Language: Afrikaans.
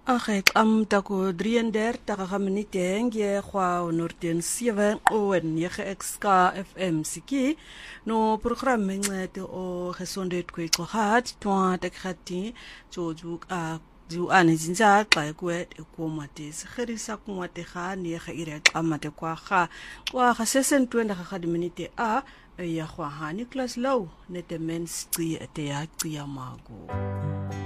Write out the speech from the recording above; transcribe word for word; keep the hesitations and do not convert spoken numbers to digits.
Ag ek am tako drieëndertig minute nge kwa onorten sewe o nege X K F M siki no program ngcede o gesondheid kwexohat twa tekati joju a du anizinza xa kwet ekomate sigirisa kunwate ga nege ire xamate kwa ga kwa ga sesentwenty ga di minute a ya kwa ha Nicholas Low ne the men's tea te ya tia mago.